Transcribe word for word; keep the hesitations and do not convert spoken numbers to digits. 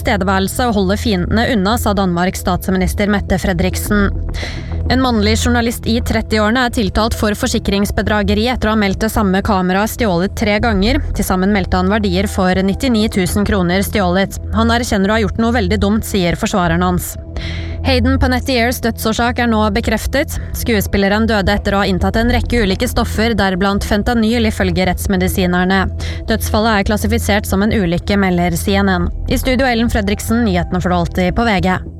tilstedeværelse og holde fiendene unna, sa Danmarks statsminister Mette Frederiksen. En mannlig journalist i trettiårene er tiltalt for forsikringsbedrageri etter å ha meldt det samme kameraet stjålet tre ganger. Til sammen meldte han verdier for nittini tusen kroner stjålet. Han erkjenner å ha gjort noe veldig dumt, sier forsvareren hans. Hayden Panettiers dødsårsak er nå bekreftet. Skuespilleren døde etter å ha inntatt en rekke ulike stoffer, deriblant fentanyl ifølge rettsmedisinerne. Dødsfallet er klassifisert som en ulykke, melder C N N. I studio Ellen Fredriksen, nyhetene for alltid på V G.